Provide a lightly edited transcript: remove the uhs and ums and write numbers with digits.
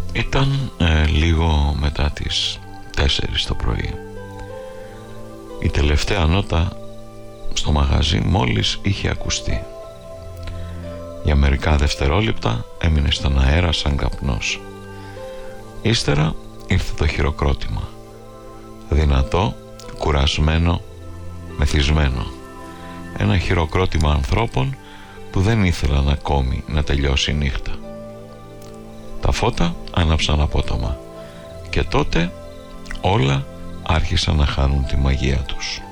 Ήταν λίγο μετά τις 4 το πρωί. Η τελευταία νότα στο μαγαζί μόλις είχε ακουστεί. Για μερικά δευτερόλεπτα έμεινε στον αέρα σαν καπνός. Ύστερα ήρθε το χειροκρότημα. Δυνατό, κουρασμένο, μεθυσμένο. Ένα χειροκρότημα ανθρώπων που δεν ήθελαν ακόμη να τελειώσει η νύχτα. Τα φώτα άναψαν απότομα και τότε όλα άρχισαν να χάνουν τη μαγεία τους.